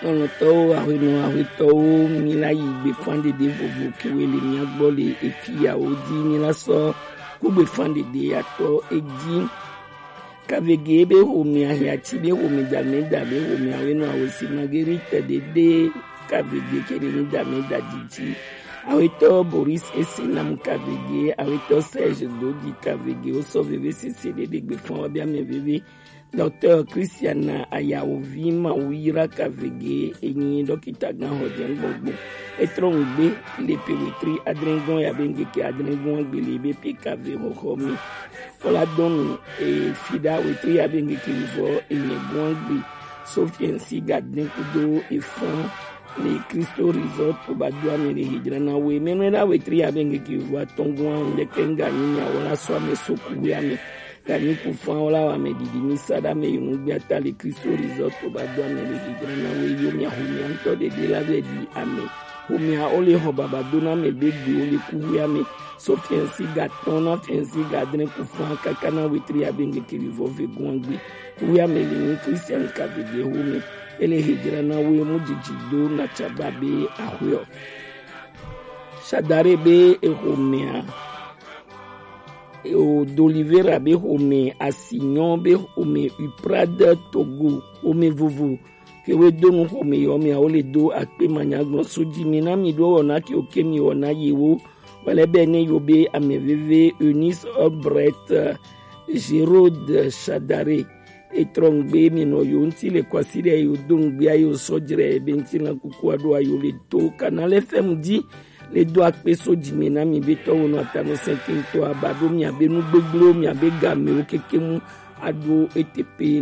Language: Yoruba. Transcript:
Lọ́lọ́tọ́ àwẹ̀tọ́ mi láyé ìgbé fáńdédé fòfò kíwé lè ní agbọ́ lè èfìyàwó dí mi lásán kúgbè fáńdédé àtọ́ èjì kàvégé bẹ́ omi àhìàtì bẹ́ omi dàmẹ́dà bẹ́ omi àwẹ̀nà àwẹ̀sí magérí tẹ̀dédé kàvégé kéré ní dàmẹ́dà jìjì àwẹ̀tọ́ Boris Esinam kàvégé àwẹ̀tọ́ Serge Dodi kàvégé ó sọ vèvé sísè dédé gbé fún ọbẹ̀ àmì vèvé. Dr. Christiana Ayaovi Mawira Kavege Eni Dokita Gan Hodjan Gbogbo Etron Gbe Le Pewetri Adrengon Yabengeke Adrengon Gbelebe Pekave Hohomi Oladonu Fida Wetri Yabengeke Livo Enyegon Gbe Sophien Siga Denkudo Efan Le Christo Resort Obadua Mele Hijrana We Menwela Wetri Yabengeke Livo Tongwan Lekenga Ninya Wala Swame Soku Yame Kani kufan wala wa medidi ni sada me yungu ata le Christo Resort Obadua Mele Hijrana We yomi ahumi anto de la di ame humi ha ole ho babadona me begbe ole kuhu ame so fiensi gatona fiensi gadren kufan kakana wetri abenge kilivo vegwangbe kuhu ame le Christian Kavege humi ele Hijrana We mujijido na chababe ahyo shadarebe ehomea d'Olivera be home Assignon be home Uprade Togo home vovo ke we do no home yo me ole do akpe manyagno soji mi na mi do ona ki okemi ona yewo wale be ne yo be ameveve Eunice Obret Gérard Chadare etrongbe mi no yo nti le kwasire yo dongbe ayo sojire be nti na kuku ado ayo le to Canal FM di le do akpe soji mi na mi be to wono atano sentinto abado mi abe nu gbeglo mi abe game o kekemu ado ETP